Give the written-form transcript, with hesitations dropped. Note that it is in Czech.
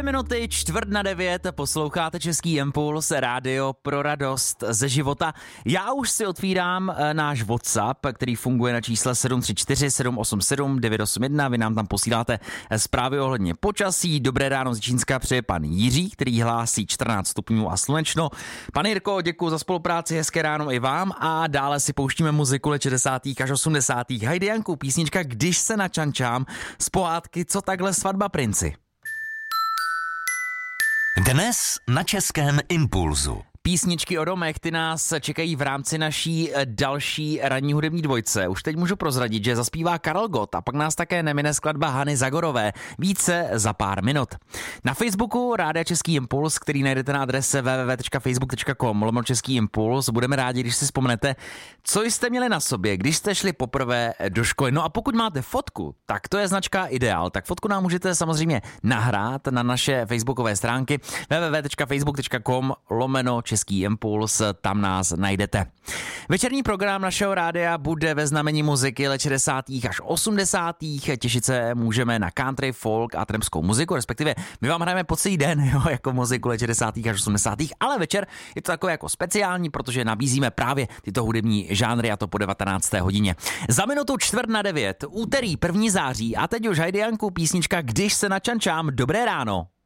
Minuty 8:45, posloucháte Český impuls, rádio pro radost ze života. Já už si otvírám náš WhatsApp, který funguje na čísle 734 787 981. Vy nám tam posíláte zprávy ohledně počasí. Dobré ráno z Čínska přeje pan Jiří, který hlásí 14 stupňů a slunečno. Pan Jirko, děkuji za spolupráci, hezké ráno i vám. A dále si pouštíme muziku let 60. až 80. Hajde Janku, písnička Když se načančám z pohádky Co takhle svatba princi. Dnes na Českém impulzu. Písničky o domech, ty nás čekají v rámci naší další ranní hudební dvojce. Už teď můžu prozradit, že zaspívá Karel Gott a pak nás také nemine skladba Hany Zagorové. Více za pár minut. Na Facebooku Rádia Český impuls, který najdete na adrese www.facebook.com/Český impuls. Budeme rádi, když si vzpomenete, co jste měli na sobě, když jste šli poprvé do školy. No a pokud máte fotku, tak to je značka Ideál. Tak fotku nám můžete samozřejmě nahrát na naše facebookové stránky www.facebook.com/Český impuls, tam nás najdete. Večerní program našeho rádia bude ve znamení muziky let 60. až 80. Těšit se můžeme na country, folk a trampskou muziku, respektive my vám hrajeme po celý den, jo, jako muziku let 60. až 80. Ale večer je to takové jako speciální, protože nabízíme právě tyto hudební žánry a to po 19. hodině. Za minutu 8:45, úterý 1. září a teď už Hajde Janku, písnička Když se načančám. Dobré ráno.